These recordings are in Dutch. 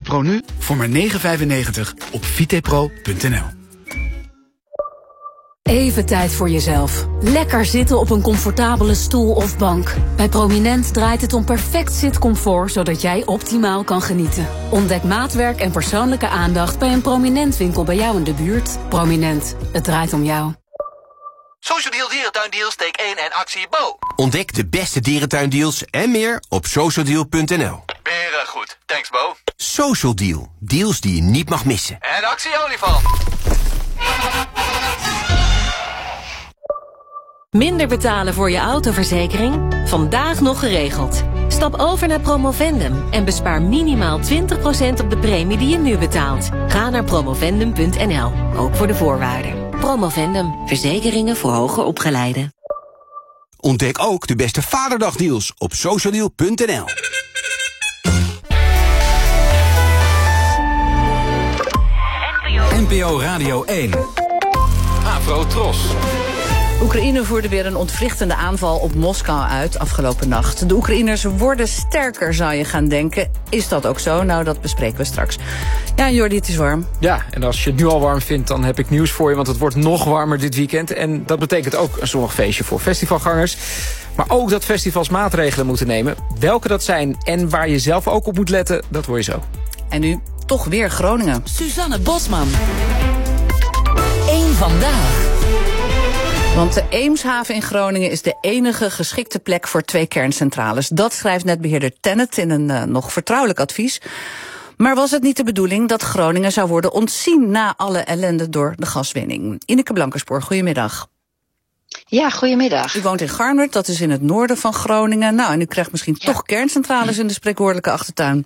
Pro nu voor maar €9,95 op vitepro.nl. Even tijd voor jezelf. Lekker zitten op een comfortabele stoel of bank. Bij Prominent draait het om perfect zitcomfort, zodat jij optimaal kan genieten. Ontdek maatwerk en persoonlijke aandacht bij een Prominent winkel bij jou in de buurt. Prominent, het draait om jou. Social Deal Dierentuindeals, take 1 en actie Bo. Ontdek de beste dierentuindeals en meer op socialdeal.nl. Beren goed, thanks Bo. Social Deal, deals die je niet mag missen. En actie olifant. Minder betalen voor je autoverzekering? Vandaag nog geregeld. Stap over naar Promovendum en bespaar minimaal 20% op de premie die je nu betaalt. Ga naar promovendum.nl, ook voor de voorwaarden. Promovendum, verzekeringen voor hoger opgeleiden. Ontdek ook de beste Vaderdagdeals op socialdeal.nl. NPO Radio 1. Afro Tros. Oekraïne voerde weer een ontwrichtende aanval op Moskou uit afgelopen nacht. De Oekraïners worden sterker, zou je gaan denken. Is dat ook zo? Nou, dat bespreken we straks. Ja, Jordi, het is warm. Ja, en als je het nu al warm vindt, dan heb ik nieuws voor je, want het wordt nog warmer dit weekend. En dat betekent ook een zonnig feestje voor festivalgangers. Maar ook dat festivals maatregelen moeten nemen. Welke dat zijn en waar je zelf ook op moet letten, dat hoor je zo. En nu toch weer Groningen. Suzanne Bosman. Eén vandaag. Want de Eemshaven in Groningen is de enige geschikte plek voor 2 kerncentrales. Dat schrijft netbeheerder TenneT in een nog vertrouwelijk advies. Maar was het niet de bedoeling dat Groningen zou worden ontzien na alle ellende door de gaswinning? Ineke Blankerspoor, goedemiddag. Ja, goedemiddag. U woont in Garnwerd, dat is in het noorden van Groningen. Nou, en u krijgt misschien toch kerncentrales in de spreekwoordelijke achtertuin.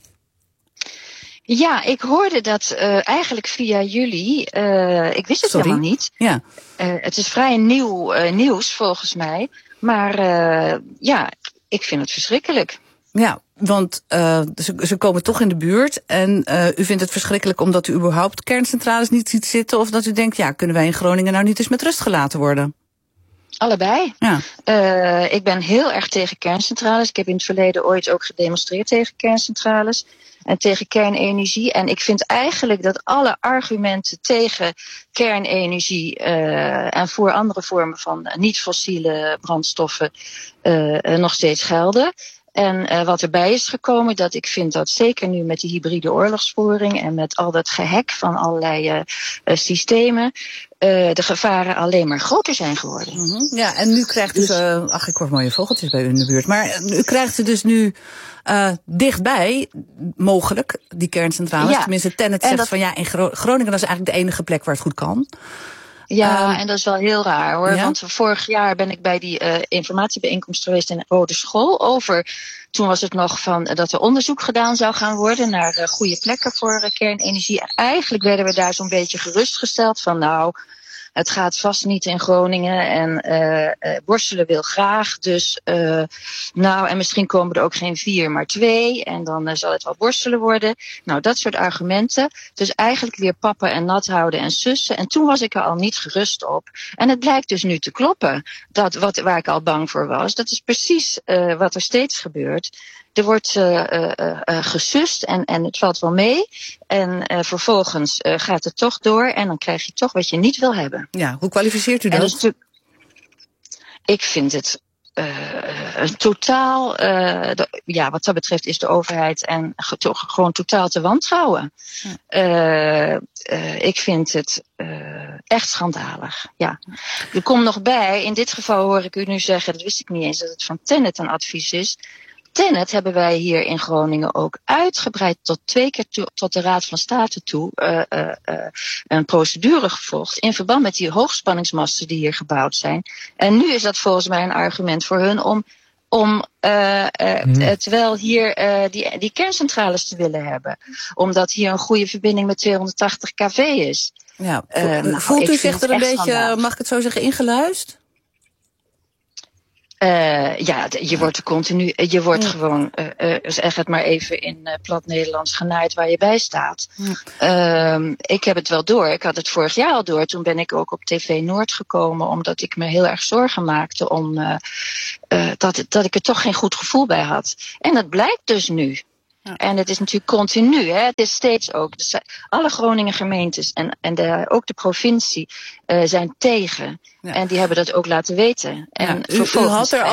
Ja, ik hoorde dat eigenlijk via jullie. Ik wist het helemaal niet. Ja. Het is vrij nieuw nieuws volgens mij. Maar ja, ik vind het verschrikkelijk. Ja, want ze komen toch in de buurt. En u vindt het verschrikkelijk omdat u überhaupt kerncentrales niet ziet zitten? Of dat u denkt, ja, kunnen wij in Groningen nou niet eens met rust gelaten worden? Allebei. Ja. Ik ben heel erg tegen kerncentrales. Ik heb in het verleden ooit ook gedemonstreerd tegen kerncentrales. En tegen kernenergie. En ik vind eigenlijk dat alle argumenten tegen kernenergie en voor andere vormen van niet-fossiele brandstoffen nog steeds gelden. En wat erbij is gekomen, dat ik vind dat zeker nu met die hybride oorlogsvoering en met al dat gehack van allerlei systemen, de gevaren alleen maar groter zijn geworden. Mm-hmm. Ja, en nu krijgt u, ach, ik hoor mooie vogeltjes bij u in de buurt, maar u krijgt ze dus nu dichtbij, mogelijk, die kerncentrales. Ja. Tenminste, TenneT zegt van ja, in Groningen dat is eigenlijk de enige plek waar het goed kan. Ja, en dat is wel heel raar hoor. Ja? Want vorig jaar ben ik bij die informatiebijeenkomst geweest in Rode School over. Toen was het nog van dat er onderzoek gedaan zou gaan worden naar goede plekken voor kernenergie. En eigenlijk werden we daar zo'n beetje gerustgesteld van nou, het gaat vast niet in Groningen en Borselen wil graag. Dus nou, en misschien komen er ook geen 4, maar 2. En dan zal het wel Borselen worden. Nou, dat soort argumenten. Dus eigenlijk weer pappen en nat houden en sussen. En toen was ik er al niet gerust op. En het blijkt dus nu te kloppen. Dat waar ik al bang voor was. Dat is precies wat er steeds gebeurt. Er wordt gesust en het valt wel mee. En vervolgens gaat het toch door en dan krijg je toch wat je niet wil hebben. Ja, hoe kwalificeert u dat? Ik vind het totaal, ja, wat dat betreft is de overheid en gewoon totaal te wantrouwen. Ik vind het echt schandalig. Ja. Er komt nog bij, in dit geval hoor ik u nu zeggen, dat wist ik niet eens, dat het van TenneT een advies is. TenneT hebben wij hier in Groningen ook uitgebreid tot 2 keer tot de Raad van State toe een procedure gevolgd in verband met die hoogspanningsmasten die hier gebouwd zijn. En nu is dat volgens mij een argument voor hun om terwijl hier die kerncentrales te willen hebben. Omdat hier een goede verbinding met 280 kV is. Ja, voelt u zich er een beetje, mag ik het zo zeggen, ingeluisterd? Ja, je wordt er continu, je wordt gewoon, zeg het maar even in plat Nederlands, genaaid waar je bij staat. Ik heb het wel door. Ik had het vorig jaar al door. Toen ben ik ook op TV Noord gekomen, omdat ik me heel erg zorgen maakte dat ik er toch geen goed gevoel bij had. En dat blijkt dus nu. Ja. En het is natuurlijk continu. Hè? Het is steeds ook. Dus alle Groningen gemeentes en ook de provincie zijn tegen. Ja. En die hebben dat ook laten weten. En u had er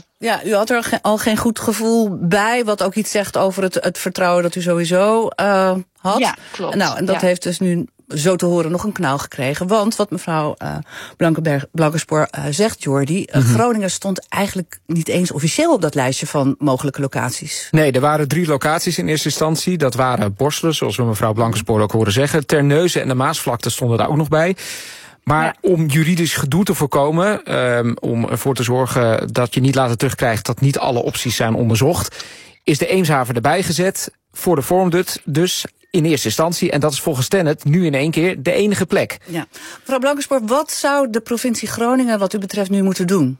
al geen goed gevoel bij. Wat ook iets zegt over het vertrouwen dat u sowieso had. Ja, klopt. Nou, en dat heeft dus nu zo te horen nog een knauw gekregen. Want wat mevrouw Blankenspoor zegt, Jordi, Groningen stond eigenlijk niet eens officieel op dat lijstje van mogelijke locaties. Nee, er waren 3 locaties in eerste instantie. Dat waren Borselen, zoals we mevrouw Blankenspoor ook horen zeggen. Terneuzen en de Maasvlakte stonden daar ook nog bij. Maar om juridisch gedoe te voorkomen, om ervoor te zorgen dat je niet later terugkrijgt dat niet alle opties zijn onderzocht, is de Eemshaven erbij gezet voor de vorm dus in eerste instantie. En dat is volgens TenneT nu in één keer de enige plek. Ja. Mevrouw Blankenspoor, wat zou de provincie Groningen wat u betreft nu moeten doen?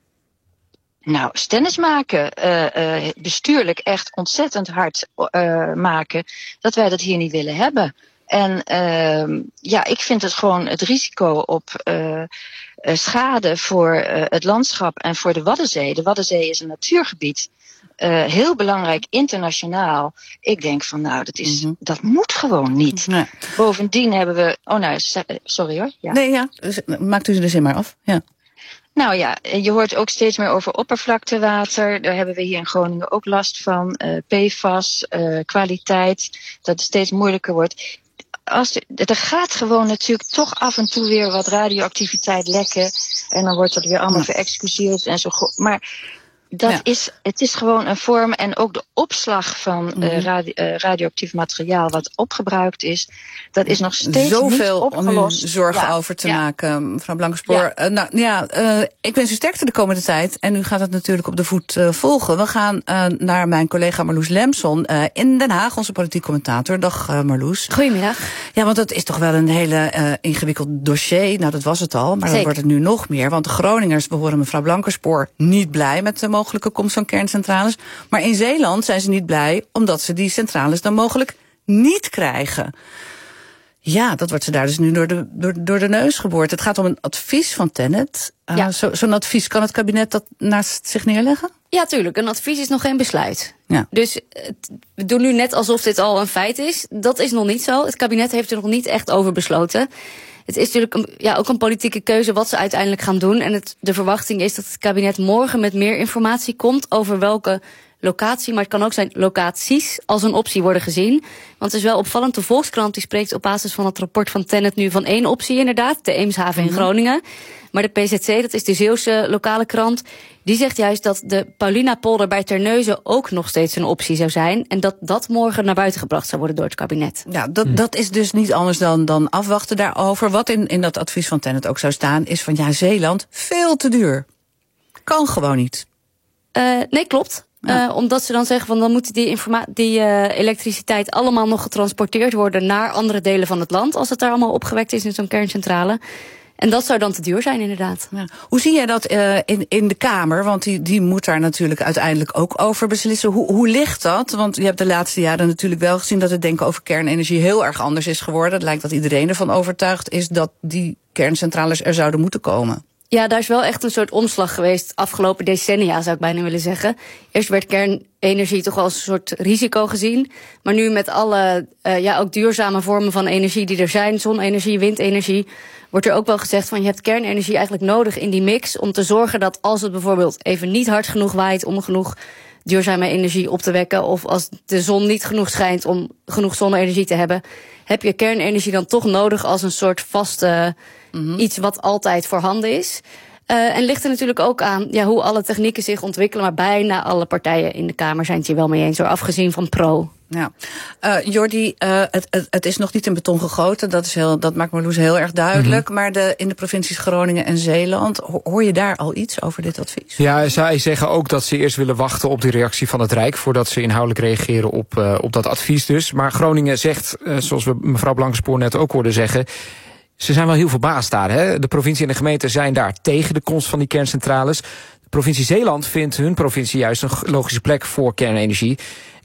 Nou, stennis maken. Bestuurlijk echt ontzettend hard maken dat wij dat hier niet willen hebben. En ik vind het gewoon het risico op schade voor het landschap en voor de Waddenzee. De Waddenzee is een natuurgebied. Heel belangrijk internationaal. Ik denk van dat moet gewoon niet. Nee. Bovendien hebben we... sorry hoor. Ja. Nee, dus, maakt u de zin maar af. Ja. Nou ja, je hoort ook steeds meer over oppervlaktewater. Daar hebben we hier in Groningen ook last van. PFAS, kwaliteit, dat het steeds moeilijker wordt. Er gaat gewoon natuurlijk toch af en toe weer wat radioactiviteit lekken. En dan wordt dat weer allemaal verexcuseerd en zo. Maar het is gewoon een vorm. En ook de opslag van radioactief materiaal wat opgebruikt is, dat is nog steeds zoveel niet opgelost. Om u zorgen over te maken, mevrouw Blankenspoor. Ik wens u sterkte de komende tijd. En u gaat het natuurlijk op de voet volgen. We gaan naar mijn collega Marloes Lemson in Den Haag, onze politiek commentator. Dag Marloes. Goedemiddag. Ja, want dat is toch wel een hele ingewikkeld dossier. Nou, dat was het al, maar dat wordt het nu nog meer. Want de Groningers behoren mevrouw Blankenspoor niet blij met de mogelijke komst van kerncentrales. Maar in Zeeland zijn ze niet blij omdat ze die centrales dan mogelijk niet krijgen. Ja, dat wordt ze daar dus nu door de neus geboord. Het gaat om een advies van TenneT. Zo'n advies, kan het kabinet dat naast zich neerleggen? Ja, tuurlijk. Een advies is nog geen besluit. Ja. Dus we doen nu net alsof dit al een feit is. Dat is nog niet zo. Het kabinet heeft er nog niet echt over besloten. Het is natuurlijk ook een politieke keuze wat ze uiteindelijk gaan doen. En de verwachting is dat het kabinet morgen met meer informatie komt over welke locatie, maar het kan ook zijn locaties als een optie worden gezien. Want het is wel opvallend, de Volkskrant die spreekt op basis van het rapport van TenneT nu van 1 optie inderdaad, de Eemshaven in Groningen. Maar de PZC, dat is de Zeeuwse lokale krant, die zegt juist dat de Paulinapolder bij Terneuzen ook nog steeds een optie zou zijn. En dat morgen naar buiten gebracht zou worden door het kabinet. Ja, dat is dus niet anders dan afwachten daarover. Wat in dat advies van TenneT ook zou staan, is van Zeeland veel te duur. Kan gewoon niet. Nee, klopt. Omdat ze dan zeggen van dan moet die elektriciteit allemaal nog getransporteerd worden naar andere delen van het land, als het daar allemaal opgewekt is in zo'n kerncentrale. En dat zou dan te duur zijn, inderdaad. Ja. Hoe zie jij dat in de Kamer? Want die moet daar natuurlijk uiteindelijk ook over beslissen. Hoe ligt dat? Want je hebt de laatste jaren natuurlijk wel gezien dat het denken over kernenergie heel erg anders is geworden. Het lijkt dat iedereen ervan overtuigd is dat die kerncentrales er zouden moeten komen. Ja, daar is wel echt een soort omslag geweest afgelopen decennia, zou ik bijna willen zeggen. Eerst werd kernenergie toch wel als een soort risico gezien. Maar nu met alle ook duurzame vormen van energie die er zijn, zonne-energie, windenergie, wordt er ook wel gezegd van je hebt kernenergie eigenlijk nodig in die mix om te zorgen dat als het bijvoorbeeld even niet hard genoeg waait om genoeg duurzame energie op te wekken, of als de zon niet genoeg schijnt om genoeg zonne-energie te hebben, heb je kernenergie dan toch nodig als een soort vaste iets wat altijd voorhanden is. En ligt er natuurlijk ook aan hoe alle technieken zich ontwikkelen, maar bijna alle partijen in de Kamer zijn het hier wel mee eens, hoor, afgezien van Pro. Ja. Jordi, het is nog niet in beton gegoten, dat maakt Marloes heel erg duidelijk. Maar in de provincies Groningen en Zeeland, hoor je daar al iets over dit advies? Ja, zij zeggen ook dat ze eerst willen wachten op de reactie van het Rijk voordat ze inhoudelijk reageren op dat advies dus. Maar Groningen zegt, zoals we mevrouw Blankenspoor net ook hoorden zeggen, ze zijn wel heel verbaasd daar. Hè? De provincie en de gemeente zijn daar tegen de komst van die kerncentrales. De provincie Zeeland vindt hun provincie juist een logische plek voor kernenergie.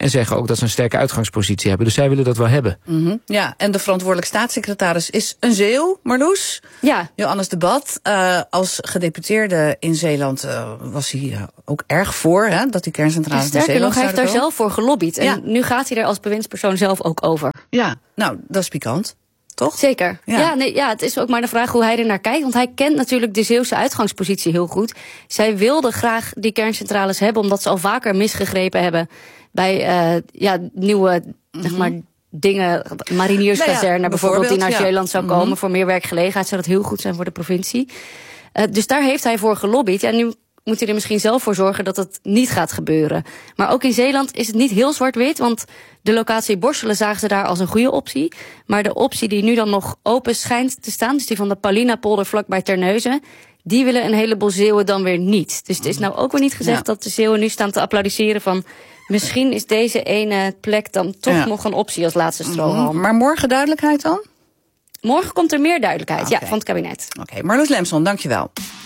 En zeggen ook dat ze een sterke uitgangspositie hebben. Dus zij willen dat wel hebben. Mm-hmm. Ja, en de verantwoordelijk staatssecretaris is een Zeeuw, Marloes. Ja. Johannes de Bat. Als gedeputeerde in Zeeland was hij ook erg voor, hè, dat die kerncentrales in Zeeland nog, hij heeft daar komen. zelf voor gelobbyd. En nu gaat hij er als bewindspersoon zelf ook over. Ja, nou, dat is pikant. Toch? Zeker. Ja, het is ook maar de vraag hoe hij er naar kijkt. Want hij kent natuurlijk de Zeeuwse uitgangspositie heel goed. Zij wilden graag die kerncentrales hebben, omdat ze al vaker misgegrepen hebben bij nieuwe, zeg maar, dingen, marinierskazerne bijvoorbeeld, die naar Zeeland zou komen. Voor meer werkgelegenheid zou dat heel goed zijn voor de provincie. Dus daar heeft hij voor gelobbyd. Ja, nu moet hij er misschien zelf voor zorgen dat het niet gaat gebeuren. Maar ook in Zeeland is het niet heel zwart-wit, want de locatie Borselen zagen ze daar als een goede optie. Maar de optie die nu dan nog open schijnt te staan, dus die van de Paulinapolder vlakbij Terneuzen, die willen een heleboel Zeeuwen dan weer niet. Dus het is nou ook weer niet gezegd dat de Zeeuwen nu staan te applaudisseren van misschien is deze ene plek dan toch nog een optie als laatste strohalm. Maar morgen duidelijkheid dan? Morgen komt er meer duidelijkheid, van het kabinet. Oké, Marloes Lemson, dankjewel.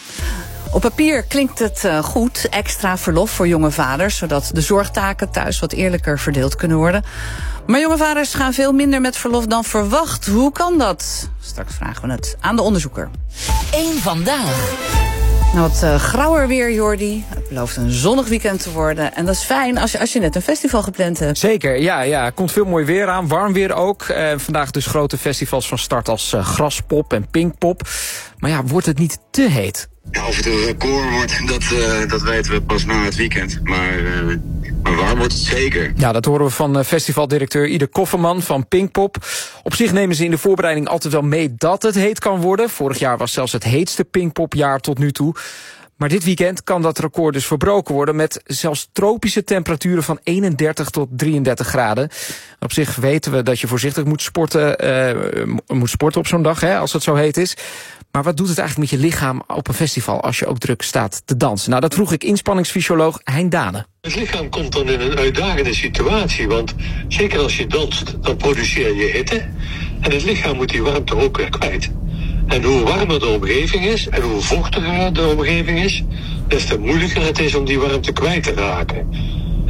Op papier klinkt het goed, extra verlof voor jonge vaders, zodat de zorgtaken thuis wat eerlijker verdeeld kunnen worden. Maar jonge vaders gaan veel minder met verlof dan verwacht. Hoe kan dat? Straks vragen we het aan de onderzoeker. Eén vandaag. Nou, wat grauwer weer, Jordi. Het belooft een zonnig weekend te worden. En dat is fijn als je net een festival gepland hebt. Zeker, ja. Komt veel mooi weer aan. Warm weer ook. Vandaag dus grote festivals van start als Graspop en Pinkpop. Maar ja, wordt het niet te heet? Ja, of het een record wordt, dat weten we pas na het weekend. Maar warm wordt het zeker. Ja, dat horen we van festivaldirecteur Ieder Kofferman van Pinkpop. Op zich nemen ze in de voorbereiding altijd wel mee dat het heet kan worden. Vorig jaar was zelfs het heetste Pinkpopjaar tot nu toe. Maar dit weekend kan dat record dus verbroken worden met zelfs tropische temperaturen van 31 tot 33 graden. Op zich weten we dat je voorzichtig moet sporten op zo'n dag, hè, als het zo heet is. Maar wat doet het eigenlijk met je lichaam op een festival als je ook druk staat te dansen? Nou, dat vroeg ik inspanningsfysioloog Hein Dane. Het lichaam komt dan in een uitdagende situatie, want zeker als je danst, dan produceer je hitte. En het lichaam moet die warmte ook weer kwijt. En hoe warmer de omgeving is en hoe vochtiger de omgeving is, des te moeilijker het is om die warmte kwijt te raken.